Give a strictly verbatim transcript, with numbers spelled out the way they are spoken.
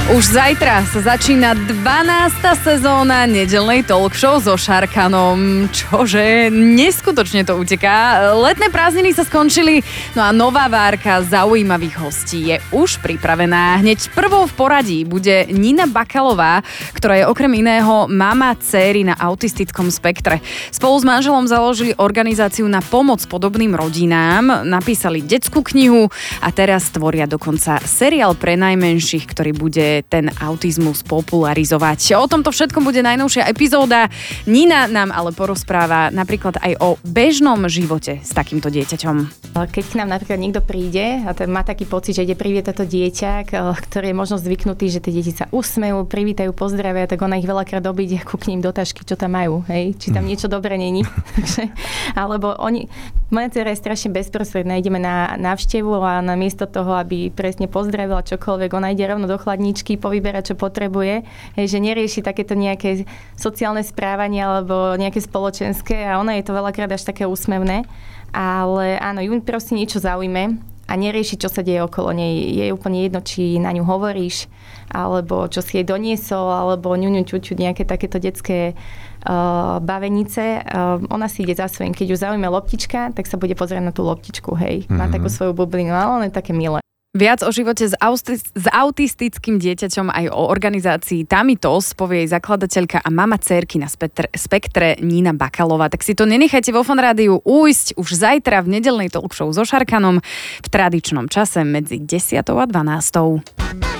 Už zajtra sa začína dvanásta sezóna nedeľnej talk show so Šarkanom. Čože, neskutočne to uteká. Letné prázdniny sa skončili, no a nová várka zaujímavých hostí je už pripravená. Hneď prvou v poradí bude Nina Bakalová, ktorá je okrem iného mama dcéry na autistickom spektre. Spolu s manželom založili organizáciu na pomoc podobným rodinám, napísali detskú knihu a teraz tvoria dokonca seriál pre najmenších, ktorý bude ten autizmus popularizovať. O tomto všetkom bude najnovšia epizóda. Nina nám ale porozpráva napríklad aj o bežnom živote s takýmto dieťaťom. Keď k nám napríklad niekto príde a má taký pocit, že ide privítať to dieťa, ktorý je možno zvyknutý, že tie deti sa usmejú, privítajú, pozdravia, tak ona ich veľakrát obíde ako k ním do tašky, čo tam majú, hej? Či tam niečo dobré není. Alebo oni, moja dcera je strašne bezprostredná, ideme na návštevu a namiesto toho, aby presne pozdravila čokoľvek, ona ide rovno do chladničky, povyberať, čo potrebuje, hej, že nerieši takéto nejaké sociálne správanie alebo nejaké spoločenské a ona je to veľakrát až také úsmevné, ale áno, ju proste niečo zaujme a nerieši, čo sa deje okolo nej. Je úplne jedno, či na ňu hovoríš, alebo čo si jej doniesol, alebo ňuňu, ťuťu, nejaké takéto detské uh, bavenice. Uh, ona si ide za svojím. Keď ju zaujme loptička, tak sa bude pozerať na tú loptičku, hej. Mm-hmm. Má takú svoju bublinu, ale ona je také milé. Viac o živote s, austi- s autistickým dieťaťom aj o organizácii Tamitos povie jej zakladateľka a mama dcérky na spektre, spektre Nina Bakalová. Tak si to nenechajte vo Fan Rádiu ujsť už zajtra v nedeľnej talk show so Šarkanom v tradičnom čase medzi desiatou a dvanástou.